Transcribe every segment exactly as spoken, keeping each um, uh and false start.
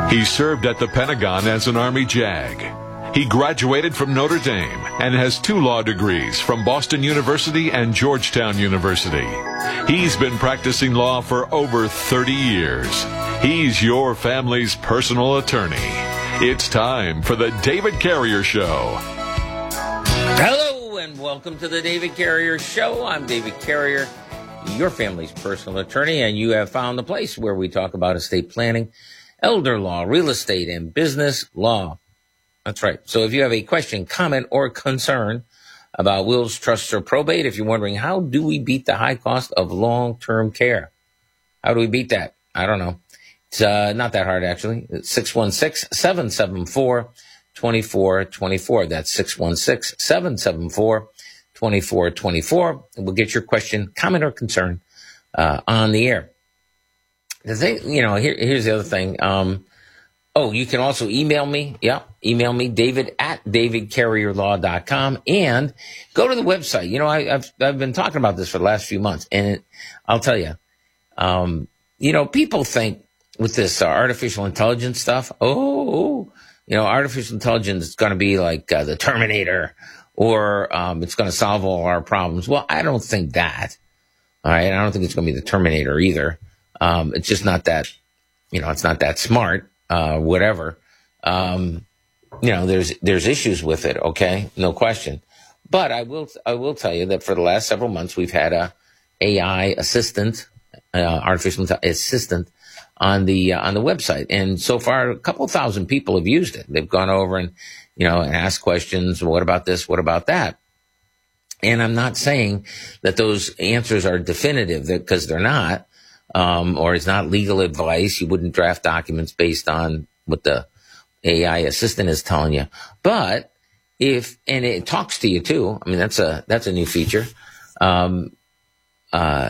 He served at the Pentagon as an Army JAG. He graduated from Notre Dame and has two law degrees from Boston University and Georgetown University. He's been practicing law for over thirty years. He's your family's personal attorney. It's time for the David Carrier Show. Hello and welcome to the David Carrier Show. I'm David Carrier, your family's personal attorney, and you have found the place where we talk about estate planning, elder law, real estate, and business law. That's right. So if you have a question, comment, or concern about wills, trusts, or probate, if you're wondering, how do we beat the high cost of long-term care? How do we beat that? I don't know. It's uh, not that hard, actually. It's six one six, seven seven four, two four two four. That's six one six, seven seven four, two four two four. And we'll get your question, comment, or concern uh, on the air. The thing, you know, here, here's the other thing. Um, Oh, you can also email me. Yeah, email me, David at david carrier law dot com, and go to the website. You know, I, I've I've been talking about this for the last few months, and it, I'll tell you, um, you know, people think with this uh, artificial intelligence stuff, oh, you know, artificial intelligence is going to be like uh, the Terminator, or um, it's going to solve all our problems. Well, I don't think that. All right, I don't think it's going to be the Terminator either. Um, it's just not that, you know, it's not that smart. Uh, whatever, um, you know, there's, there's issues with it. Okay. No question. But I will, I will tell you that for the last several months, we've had a A I assistant, uh, artificial assistant on the, uh, on the website. And so far, a couple thousand people have used it. They've gone over and, you know, and asked questions. What about this? What about that? And I'm not saying that those answers are definitive, because they're not. Um, or it's not legal advice. You wouldn't draft documents based on what the A I assistant is telling you. But if, and it talks to you too. I mean, that's a, that's a new feature. Um, uh,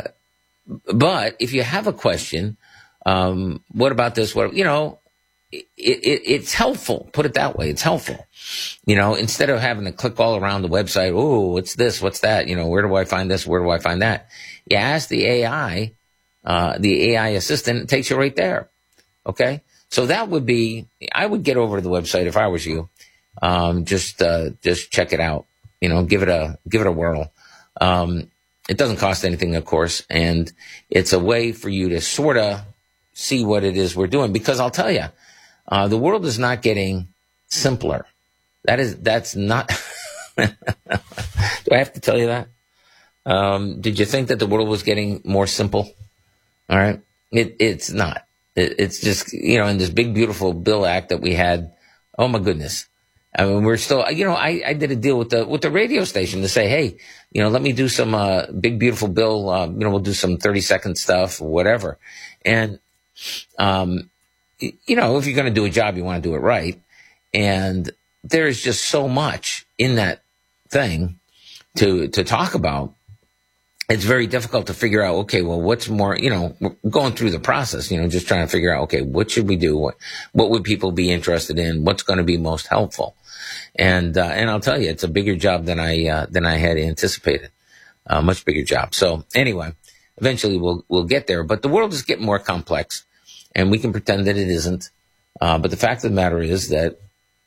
but if you have a question, um, what about this? What, you know, it, it, it's helpful. Put it that way. It's helpful. You know, instead of having to click all around the website, oh, what's this? What's that? You know, where do I find this? Where do I find that? You ask the A I. Uh, the A I assistant takes you right there. Okay. So that would be, I would get over to the website if I was you. Um, just, uh, just check it out, you know, give it a, give it a whirl. Um, it doesn't cost anything, of course. And it's a way for you to sort of see what it is we're doing, because I'll tell you, uh, the world is not getting simpler. That is, that's not, do I have to tell you that? Um, did you think that the world was getting more simple? All right. It, it's not. It, it's just, you know, in this big, beautiful bill act that we had. Oh my goodness. I mean, we're still, you know, I, I did a deal with the, with the radio station to say, hey, you know, let me do some, uh, big, beautiful bill. Uh, you know, we'll do some thirty second stuff or whatever. And, um, you know, if you're going to do a job, you want to do it right. And there's just so much in that thing to, to talk about. It's very difficult to figure out, okay, well, what's more, you know, we're going through the process, you know, just trying to figure out, okay, what should we do? What, what would people be interested in? What's going to be most helpful? And, uh, and I'll tell you, it's a bigger job than I, uh, than I had anticipated. A much bigger job. So anyway, eventually we'll, we'll get there, but the world is getting more complex, and we can pretend that it isn't. Uh, but the fact of the matter is that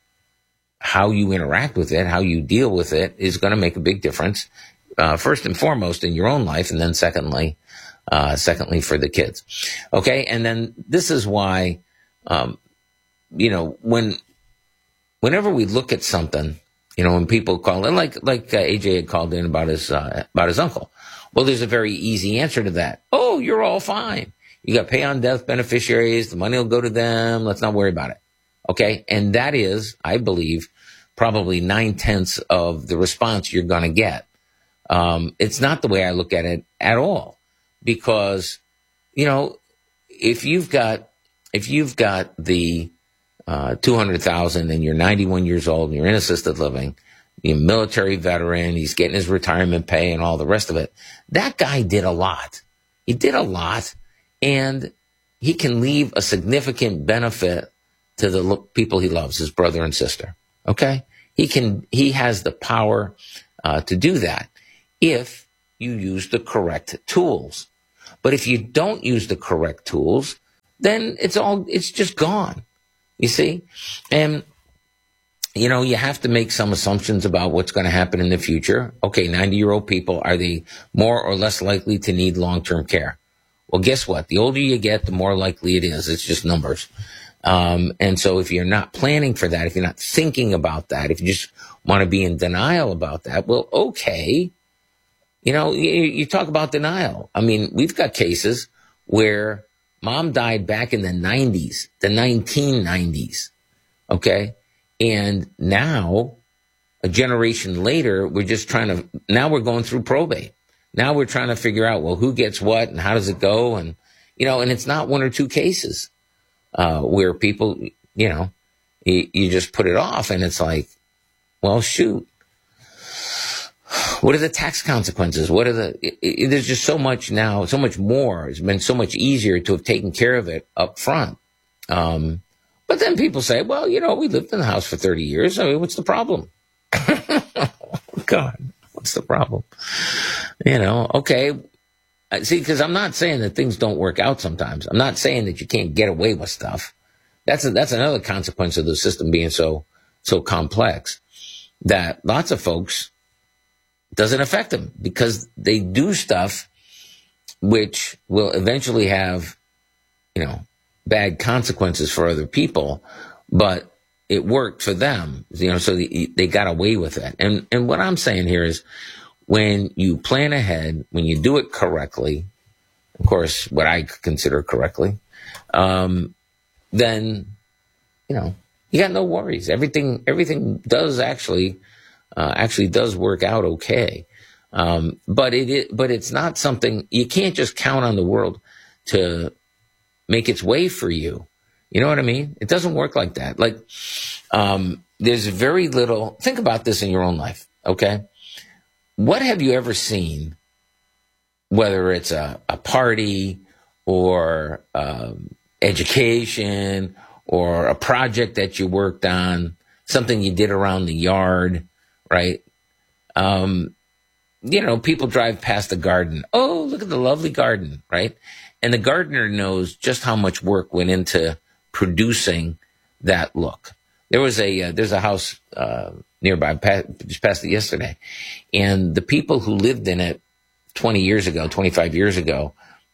how you interact with it, how you deal with it, is going to make a big difference. Uh, first and foremost in your own life, and then secondly, uh, secondly for the kids. Okay. And then this is why, um, you know, when, whenever we look at something, you know, when people call in, like, like uh, A J had called in about his, uh, about his uncle. Well, there's a very easy answer to that. Oh, you're all fine. You got pay on death beneficiaries. The money will go to them. Let's not worry about it. Okay. And that is, I believe, probably nine tenths of the response you're going to get. Um, it's not the way I look at it at all, because, you know, if you've got, if you've got the, uh, two hundred thousand and you're ninety-one years old and you're in assisted living, you're a military veteran, he's getting his retirement pay and all the rest of it. That guy did a lot. He did a lot, and he can leave a significant benefit to the lo- people he loves, his brother and sister. Okay. He can, he has the power, uh, to do that, if you use the correct tools. But if you don't use the correct tools, then it's all, it's just gone. You see? And, you know, you have to make some assumptions about what's going to happen in the future. Okay, ninety-year-old people, are they more or less likely to need long-term care? Well, guess what? The older you get, the more likely it is. It's just numbers. Um, and so if you're not planning for that, if you're not thinking about that, if you just want to be in denial about that, well, okay. You know, you, you talk about denial. I mean, we've got cases where mom died back in the nineties, the nineteen nineties. Okay. And now, a generation later, we're just trying to, now we're going through probate. Now we're trying to figure out, well, who gets what and how does it go? And, you know, and it's not one or two cases, uh, where people, you know, you, you just put it off and it's like, well, shoot. What are the tax consequences? What are the, it, it, there's just so much now, so much more. It's been so much easier to have taken care of it up front. Um, but then people say, well, you know, we lived in the house for thirty years. I mean, what's the problem? God, what's the problem? You know, okay. See, because I'm not saying that things don't work out sometimes. I'm not saying that you can't get away with stuff. That's a, that's another consequence of the system being so, so complex that lots of folks doesn't affect them because they do stuff which will eventually have, you know, bad consequences for other people, but it worked for them, you know, so they, they got away with it. And, and what I'm saying here is when you plan ahead, when you do it correctly, of course, what I consider correctly, um, then, you know, you got no worries. Everything, everything does actually, uh, actually does work out okay. Um, but it, it, but it's not something, you can't just count on the world to make its way for you. You know what I mean? It doesn't work like that. Like, um, there's very little, think about this in your own life. Okay. What have you ever seen, whether it's a, a party or, um, education or a project that you worked on, something you did around the yard, right? Um, you know, people drive past the garden. Oh, look at the lovely garden, right? And the gardener knows just how much work went into producing that look. There was a, uh, there's a house, uh, nearby, just passed it yesterday. And the people who lived in it twenty years ago, twenty-five years ago,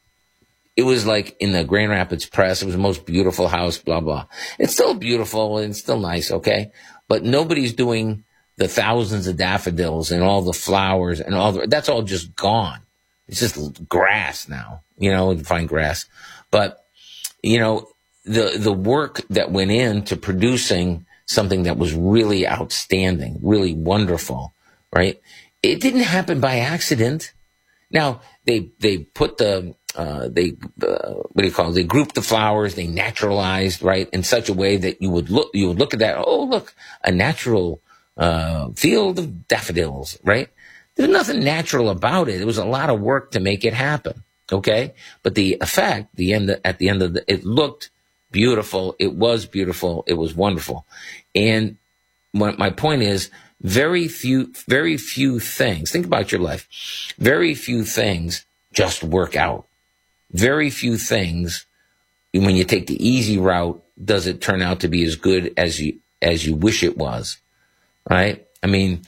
it was like in the Grand Rapids Press. It was the most beautiful house, blah, blah. It's still beautiful and still nice, okay? But nobody's doing the thousands of daffodils and all the flowers and all the, that's all just gone. It's just grass now, you know, you find grass. But, you know, the, the work that went into producing something that was really outstanding, really wonderful, right? It didn't happen by accident. Now, they, they put the, uh, they, uh, what do you call it? They grouped the flowers, they naturalized, right? In such a way that you would look, you would look at that, oh, look, a natural, uh, field of daffodils, right? There's nothing natural about it. It was a lot of work to make it happen. Okay. But the effect, the end, at the end of the, it looked beautiful. It was beautiful. It was wonderful. And my, my point is very few, very few things. Think about your life. Very few things just work out. Very few things, when you take the easy route, does it turn out to be as good as you, as you wish it was. Right? I mean,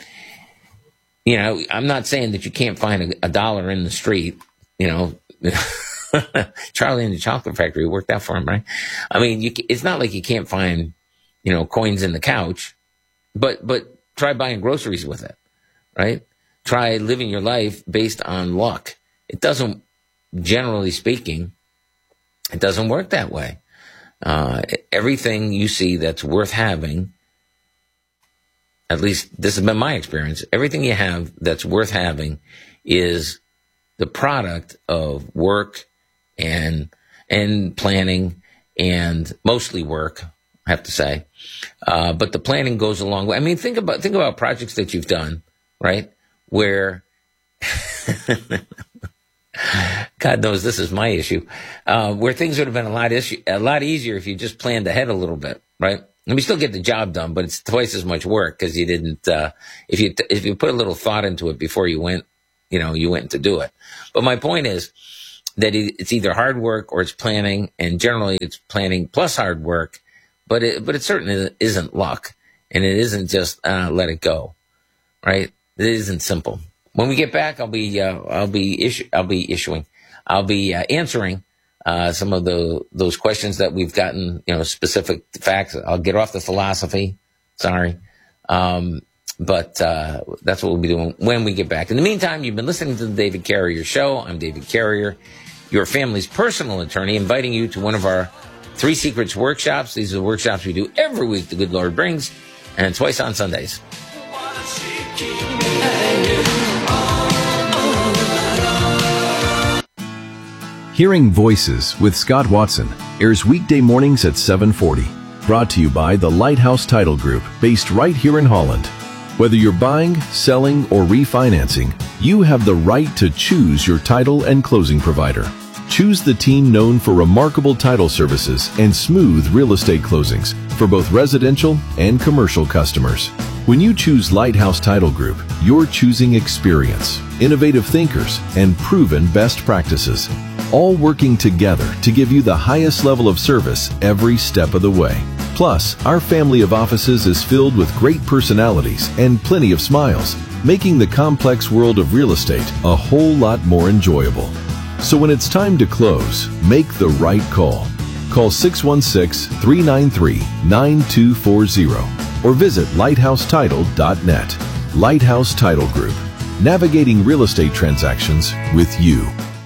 you know, I'm not saying that you can't find a, a dollar in the street, you know, Charlie in the Chocolate Factory worked out for him, right? I mean, you, it's not like you can't find, you know, coins in the couch, but, but try buying groceries with it, right? Try living your life based on luck. It doesn't, generally speaking, it doesn't work that way. Uh, everything you see that's worth having, at least this has been my experience, everything you have that's worth having is the product of work and, and planning and mostly work, I have to say. Uh, but the planning goes a long way. I mean, think about, think about projects that you've done, right? Where, God knows this is my issue, uh, where things would have been a lot issue, a lot easier if you just planned ahead a little bit, right? And we still get the job done, but it's twice as much work because you didn't, uh, if you, if you put a little thought into it before you went, you know, you went to do it. But my point is that it's either hard work or it's planning, and generally it's planning plus hard work, but it, but it certainly isn't luck, and it isn't just uh, let it go, right? It isn't simple. When we get back, I'll be uh, I'll be issu- I'll be issuing, I'll be uh, answering uh, some of the those questions that we've gotten, you know, specific facts. I'll get off the philosophy. Sorry. Um, But uh, that's what we'll be doing when we get back. In the meantime, you've been listening to the David Carrier Show. I'm David Carrier, your family's personal attorney, inviting you to one of our Three Secrets workshops. These are the workshops we do every week the good Lord brings, and twice on Sundays. Hearing Voices with Scott Watson airs weekday mornings at seven forty. Brought to you by the Lighthouse Title Group, based right here in Holland. Whether you're buying, selling, or refinancing, you have the right to choose your title and closing provider. Choose the team known for remarkable title services and smooth real estate closings for both residential and commercial customers. When you choose Lighthouse Title Group, you're choosing experience, innovative thinkers, and proven best practices, all working together to give you the highest level of service every step of the way. Plus, our family of offices is filled with great personalities and plenty of smiles, making the complex world of real estate a whole lot more enjoyable. So when it's time to close, make the right call. Call six one six, three nine three, nine two four zero or visit lighthouse title dot net. Lighthouse Title Group, navigating real estate transactions with you.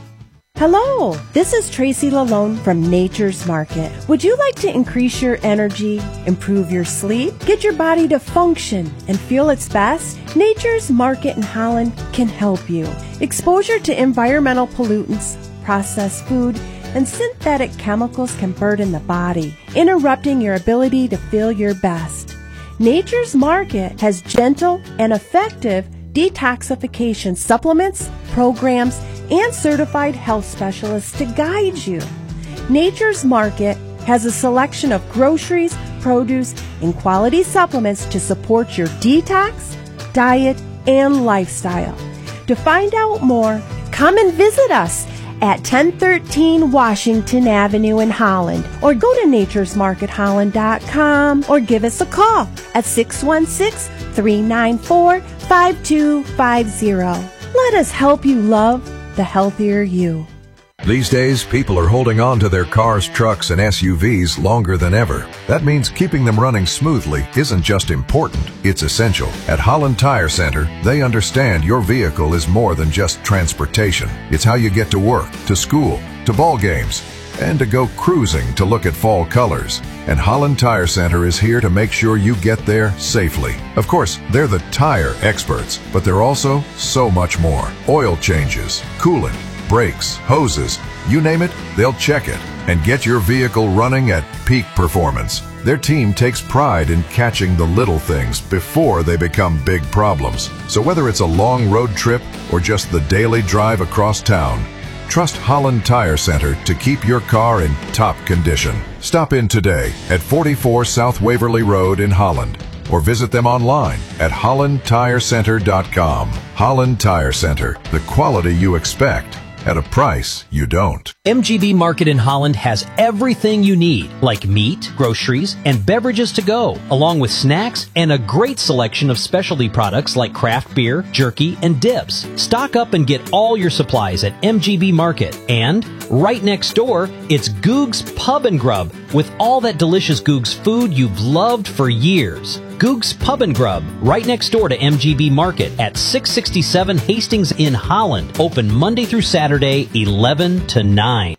Hello, this is Tracy Lalone from Nature's Market. Would you like to increase your energy, improve your sleep, get your body to function and feel its best? Nature's Market in Holland can help you. Exposure to environmental pollutants, processed food, and synthetic chemicals can burden the body, interrupting your ability to feel your best. Nature's Market has gentle and effective detoxification supplements, programs, and certified health specialists to guide you. Nature's Market has a selection of groceries, produce, and quality supplements to support your detox, diet, and lifestyle. To find out more, come and visit us at ten thirteen Washington Avenue in Holland, or go to natures market holland dot com, or give us a call at six one six, three nine four, five two five zero. Let us help you love the healthier you. These days, people are holding on to their cars, trucks, and S U Vs longer than ever. That means keeping them running smoothly isn't just important, it's essential. At Holland Tire Center, they understand your vehicle is more than just transportation. It's how you get to work, to school, to ball games, and to go cruising to look at fall colors. And Holland Tire Center is here to make sure you get there safely. Of course, they're the tire experts, but they're also so much more. Oil changes, coolant, brakes, hoses, you name it, they'll check it and get your vehicle running at peak performance. Their team takes pride in catching the little things before they become big problems. So whether it's a long road trip or just the daily drive across town, trust Holland Tire Center to keep your car in top condition. Stop in today at forty-four South Waverly Road in Holland, or visit them online at holland tire center dot com. Holland Tire Center, the quality you expect at a price you don't. M G B Market in Holland has everything you need, like meat, groceries, and beverages to go, along with snacks and a great selection of specialty products like craft beer, jerky, and dips. Stock up and get all your supplies at M G B Market. And right next door, it's Goog's Pub and Grub, with all that delicious Goog's food you've loved for years. Goog's Pub and Grub, right next door to M G B Market at six sixty-seven Hastings in Holland. Open Monday through Saturday, eleven to nine.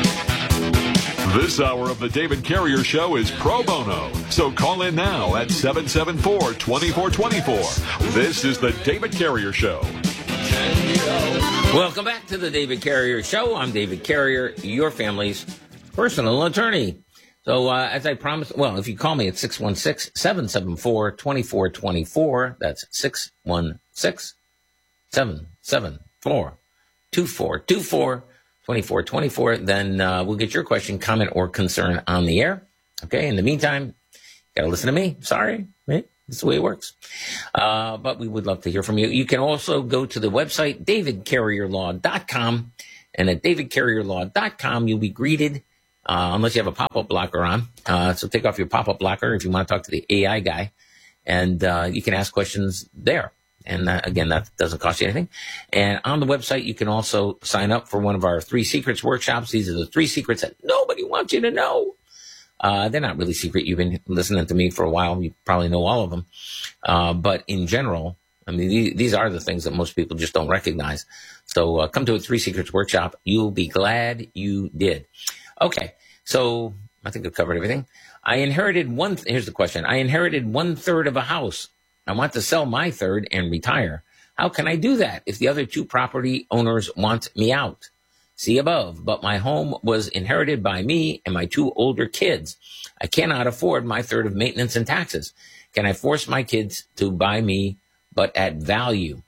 This hour of the David Carrier Show is pro bono, so call in now at seven seven four, two four two four. This is the David Carrier Show. Welcome back to the David Carrier Show. I'm David Carrier, your family's personal attorney. So uh, as I promised, well, if you call me at six one six, seven seven four, two four two four, that's six one six, seven seven four, two four two four, two four two four, then uh, we'll get your question, comment, or concern on the air. Okay, in the meantime, you got to listen to me. Sorry, right? That's the way it works. Uh, but we would love to hear from you. You can also go to the website, david carrier law dot com, and at david carrier law dot com, you'll be greeted uh, unless you have a pop-up blocker on. Uh, so take off your pop-up blocker if you want to talk to the A I guy, and uh, you can ask questions there. And uh, again, that doesn't cost you anything. And on the website, you can also sign up for one of our three secrets workshops. These are the three secrets that nobody wants you to know. Uh, they're not really secret. You've been listening to me for a while. You probably know all of them. Uh, but in general, I mean, these, these are the things that most people just don't recognize. So uh, come to a Three Secrets workshop. You'll be glad you did. Okay, so I think I've covered everything. I inherited one. Th- here's the question. I inherited one third of a house. I want to sell my third and retire. How can I do that if the other two property owners want me out? See above, but my home was inherited by me and my two older kids. I cannot afford my third of maintenance and taxes. Can I force my kids to buy me, but at value?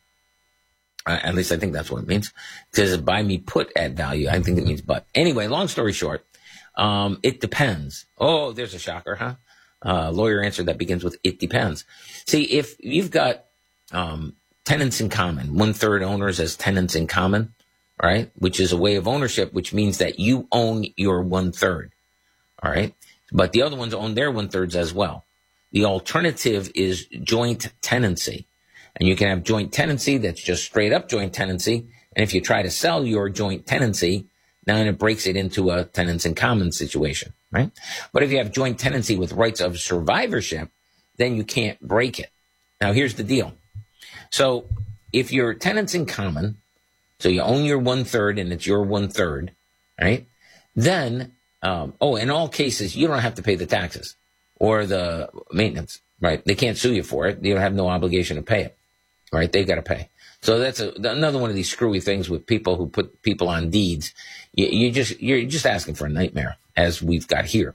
Uh, at least I think that's what it means. It says buy me put at value. I think it means but. Anyway, long story short, um, it depends. Oh, there's a shocker, huh? Uh, lawyer answer that begins with it depends. See, if you've got um, tenants in common, one-third owners as tenants in common, right, which is a way of ownership, which means that you own your one-third, all right? But the other ones own their one-thirds as well. The alternative is joint tenancy. And you can have joint tenancy that's just straight-up joint tenancy. And if you try to sell your joint tenancy, then it breaks it into a tenants in common situation, right? But if you have joint tenancy with rights of survivorship, then you can't break it. Now, here's the deal. So if you're tenants in common, so you own your one-third and it's your one-third, right? Then, um, oh, in all cases, you don't have to pay the taxes or the maintenance, right? They can't sue you for it. You have no obligation to pay it, right? They got to pay. So that's a, another one of these screwy things with people who put people on deeds. You, you just, you're just asking for a nightmare, as we've got here.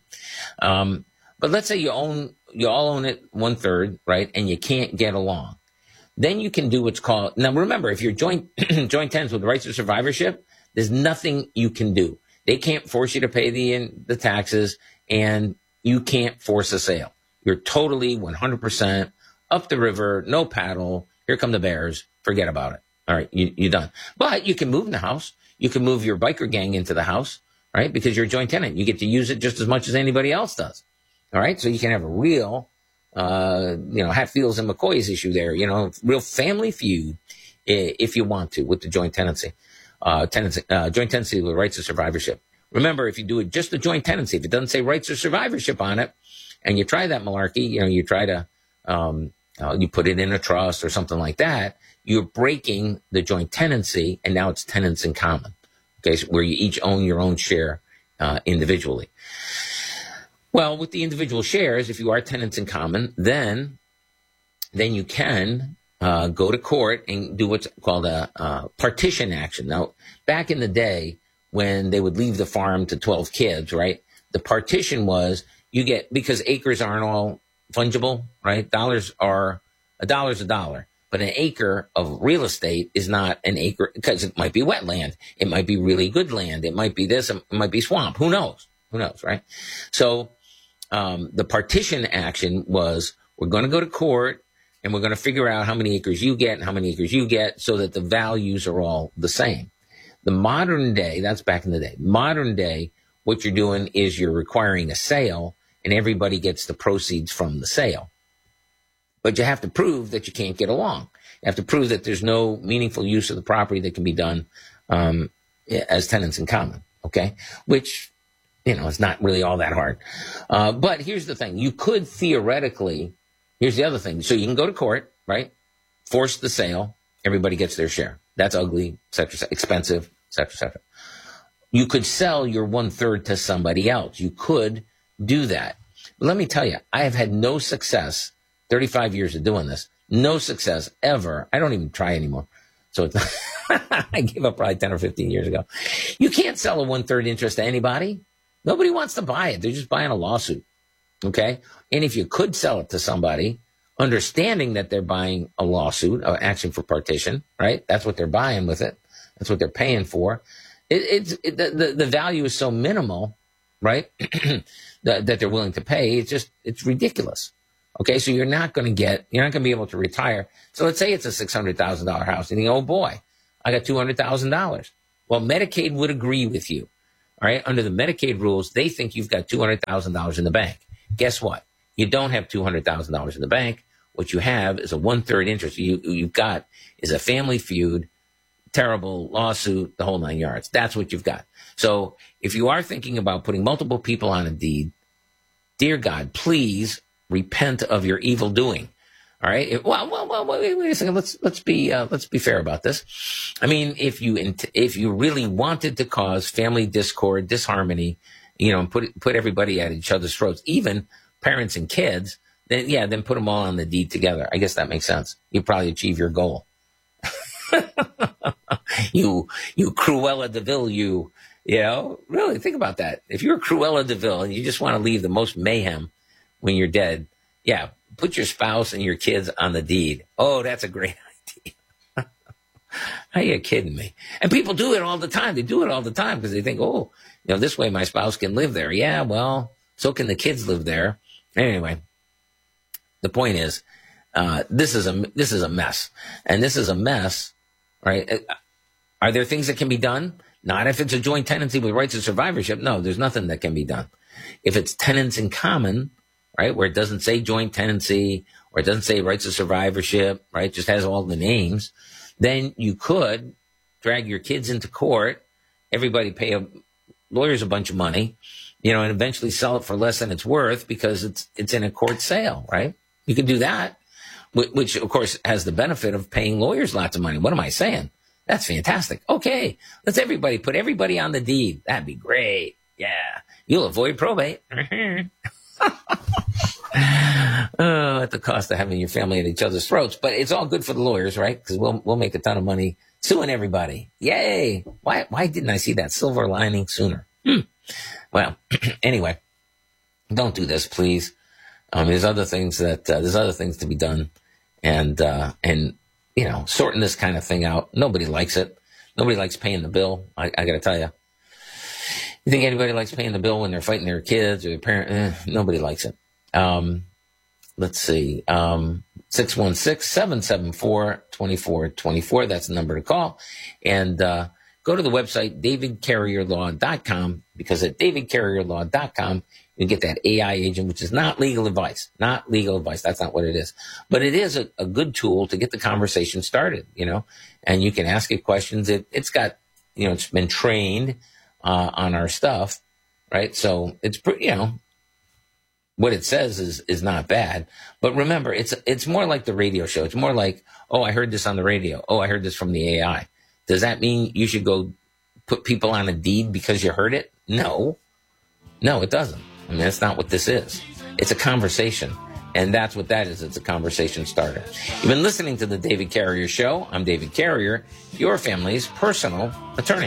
Um, but let's say you own, you all own it one-third, right? And you can't get along. Then you can do what's called, now remember, if you're joint, joint tenants with the rights of survivorship, there's nothing you can do. They can't force you to pay the, the taxes, and you can't force a sale. You're totally one hundred percent up the river, no paddle. Here come the bears. Forget about it. All right, you, you're done. But you can move in the house. You can move your biker gang into the house, right? Because you're a joint tenant. You get to use it just as much as anybody else does. All right, so you can have a real, uh, you know, Hatfields and McCoy's issue there, you know, real family feud if you want to with the joint tenancy, uh, tenancy, uh, joint tenancy with rights of survivorship. Remember, if you do it just a joint tenancy, if it doesn't say rights of survivorship on it, and you try that malarkey, you know, you try to, um, uh, you put it in a trust or something like that, you're breaking the joint tenancy, and now it's tenants in common, okay, so where you each own your own share uh, individually. Well, with the individual shares, if you are tenants in common, then then you can uh, go to court and do what's called a uh, partition action. Now, back in the day when they would leave the farm to twelve kids, right, the partition was you get, because acres aren't all fungible, right, dollars are, a dollar's a dollar. But an acre of real estate is not an acre, because it might be wetland. It might be really good land. It might be this. It might be swamp. Who knows? Who knows, right? So um, the partition action was, we're going to go to court and we're going to figure out how many acres you get and how many acres you get so that the values are all the same. The modern day, that's back in the day. Modern day, what you're doing is you're requiring a sale and everybody gets the proceeds from the sale. But you have to prove that you can't get along. You have to prove that there's no meaningful use of the property that can be done um, as tenants in common, okay? Which, you know, it's not really all that hard. Uh, but here's the thing. You could theoretically, here's the other thing. So you can go to court, right? Force the sale. Everybody gets their share. That's ugly, et cetera, et cetera, expensive, et cetera, et cetera. You could sell your one-third to somebody else. You could do that. But let me tell you, I have had no success, thirty-five years of doing this, no success ever. I don't even try anymore. So it's I gave up probably ten or fifteen years ago. You can't sell a one-third interest to anybody. Nobody wants to buy it. They're just buying a lawsuit, okay? And if you could sell it to somebody, understanding that they're buying a lawsuit, an action for partition, right? That's what they're buying with it. That's what they're paying for. It, it's it, the, the the value is so minimal, right? that, that they're willing to pay. It's just it's ridiculous. Okay, so you're not going to get, you're not going to be able to retire. So let's say it's a six hundred thousand dollars house, and you think, oh boy, I got two hundred thousand dollars. Well, Medicaid would agree with you. all right, under the Medicaid rules, they think you've got two hundred thousand dollars in the bank. Guess what? You don't have two hundred thousand dollars in the bank. What you have is a one-third interest. You, you've got is a family feud, terrible lawsuit, the whole nine yards. That's what you've got. So if you are thinking about putting multiple people on a deed, dear God, please repent of your evil doing. All right. It, well, well, well, wait, wait a second. Let's let's be uh, let's be fair about this. I mean, if you if you really wanted to cause family discord, disharmony, you know, and put put everybody at each other's throats, even parents and kids, then yeah, then put them all on the deed together. I guess that makes sense. You probably achieve your goal. you you Cruella de Vil, you you know, really think about that. If you're Cruella de Vil and you just want to leave the most mayhem when you're dead, yeah. Put your spouse and your kids on the deed. Oh, that's a great idea. Are you kidding me? And people do it all the time. They do it all the time because they think, oh, you know, this way my spouse can live there. Yeah, well, so can the kids live there. Anyway, the point is, uh, this is a this is a mess, and this is a mess, right? Are there things that can be done? Not if it's a joint tenancy with rights of survivorship. No, there's nothing that can be done. If it's tenants in common, right, where it doesn't say joint tenancy or it doesn't say rights of survivorship, right, just has all the names, then you could drag your kids into court, everybody pay a, lawyers a bunch of money, you know, and eventually sell it for less than it's worth because it's it's in a court sale, right? You can do that, which, of course, has the benefit of paying lawyers lots of money. What am I saying? That's fantastic. Okay, let's everybody put everybody on the deed. That'd be great. Yeah, you'll avoid probate. Oh, at the cost of having your family at each other's throats. But it's all good for the lawyers, right? Because we'll we'll make a ton of money suing everybody. Yay! Why why didn't I see that silver lining sooner? Hmm. Well, anyway, don't do this, please. Um, there's other things that uh, there's other things to be done, and uh, and you know, sorting this kind of thing out. Nobody likes it. Nobody likes paying the bill. I, I got to tell you. You think anybody likes paying the bill when they're fighting their kids or their parents? Eh, nobody likes it. Um, let's see. Um, six one six, seven seven four, two four two four. That's the number to call. And uh, go to the website, david carrier law dot com, because at david carrier law dot com, you get that A I agent, which is not legal advice. Not legal advice. That's not what it is. But it is a, a good tool to get the conversation started, you know. And you can ask it questions. It, it's got, you know, it's been trained Uh, on our stuff, right? So it's pretty, you know, what it says is is not bad. But remember, it's it's more like the radio show. It's more like, oh, I heard this on the radio. Oh, I heard this from the A I. Does that mean you should go put people on a deed because you heard it? No. No, it doesn't. I mean, that's not what this is. It's a conversation. And that's what that is. It's a conversation starter. You've been listening to the David Carrier Show. I'm David Carrier, your family's personal attorney.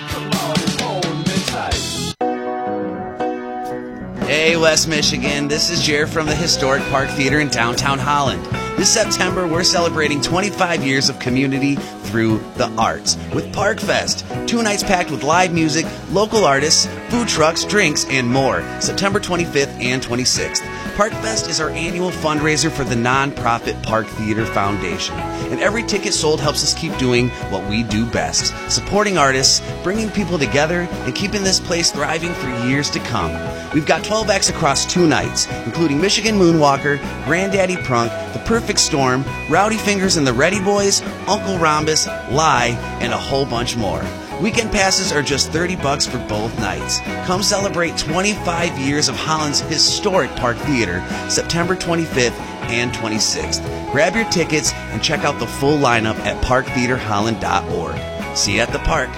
Hey, West Michigan, this is Jared from the Historic Park Theater in downtown Holland. This September, we're celebrating twenty-five years of community through the arts with Park Fest. Two nights packed with live music, local artists, food trucks, drinks, and more. September twenty-fifth and twenty-sixth. Park Fest is our annual fundraiser for the nonprofit Park Theater Foundation. And every ticket sold helps us keep doing what we do best. Supporting artists, bringing people together, and keeping this place thriving for years to come. We've got twelve acts across two nights, including Michigan Moonwalker, Granddaddy Prunk, The Perfect Storm, Rowdy Fingers and the Ready Boys, Uncle Rhombus, Lie, and a whole bunch more. Weekend passes are just thirty bucks for both nights. Come celebrate twenty-five years of Holland's historic Park Theater, September twenty-fifth and twenty-sixth. Grab your tickets and check out the full lineup at park theater holland dot org. See you at the park.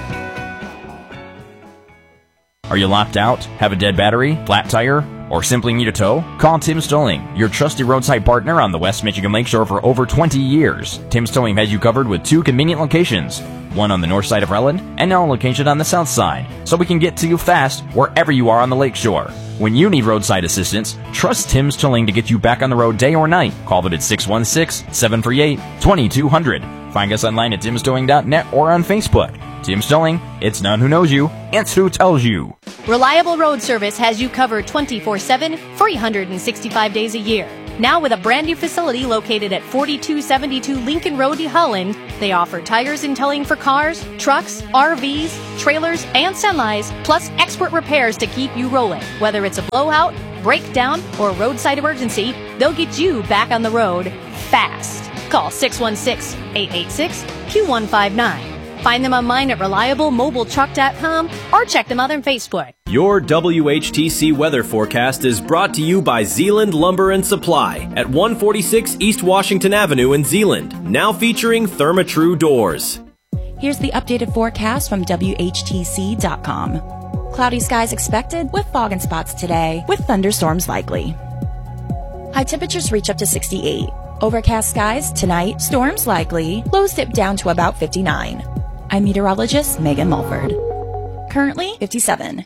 Are you locked out? Have a dead battery? Flat tire? Or simply need a tow? Call Tim's Towing, your trusted roadside partner on the West Michigan Lakeshore for over twenty years. Tim's Towing has you covered with two convenient locations, one on the north side of Relland and now a location on the south side, so we can get to you fast wherever you are on the lakeshore. When you need roadside assistance, trust Tim's Towing to get you back on the road day or night. Call them at six one six, seven three eight, two two zero zero. Find us online at tims towing dot net or on Facebook. Tim's Towing, it's none who knows you, it's who tells you. Reliable Road Service has you covered twenty-four seven, three hundred sixty-five days a year. Now with a brand new facility located at forty-two seventy-two Lincoln Road, Holland, they offer tires and towing for cars, trucks, R Vs, trailers, and semis, plus expert repairs to keep you rolling. Whether it's a blowout, breakdown, or roadside emergency, they'll get you back on the road fast. Call six one six, eight eight six, two one five nine. Find them online at reliable mobile truck dot com or check them out on Facebook. Your W H T C weather forecast is brought to you by Zeeland Lumber and Supply at one forty-six East Washington Avenue in Zeeland, now featuring ThermaTru doors. Here's the updated forecast from W H T C dot com. Cloudy skies expected with fog and spots today, with thunderstorms likely. High temperatures reach up to sixty-eight. Overcast skies tonight, storms likely, lows dip down to about fifty-nine. I'm meteorologist Megan Mulford. Currently fifty-seven.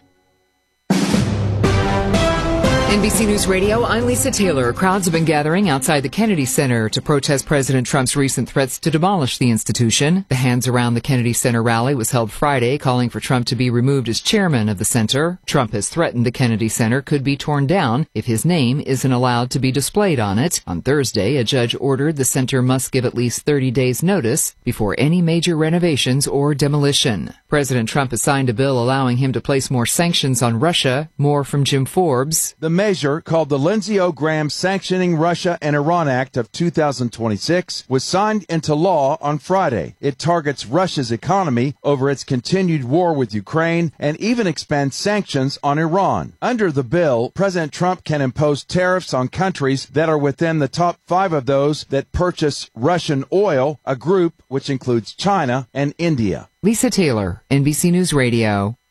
N B C News Radio, I'm Lisa Taylor. Crowds have been gathering outside the Kennedy Center to protest President Trump's recent threats to demolish the institution. The Hands Around the Kennedy Center rally was held Friday, calling for Trump to be removed as chairman of the center. Trump has threatened the Kennedy Center could be torn down if his name isn't allowed to be displayed on it. On Thursday, a judge ordered the center must give at least thirty days notice before any major renovations or demolition. President Trump has signed a bill allowing him to place more sanctions on Russia. More from Jim Forbes. The measure, called the Lindsey O. Graham Sanctioning Russia and Iran Act of two thousand twenty-six, was signed into law on Friday. It targets Russia's economy over its continued war with Ukraine and even expands sanctions on Iran. Under the bill, President Trump can impose tariffs on countries that are within the top five of those that purchase Russian oil, a group which includes China and India. Lisa Taylor, N B C News Radio.